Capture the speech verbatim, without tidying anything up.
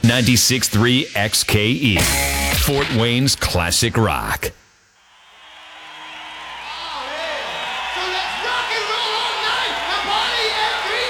ninety-six point three X K E, Fort Wayne's classic rock. So let's rock and roll!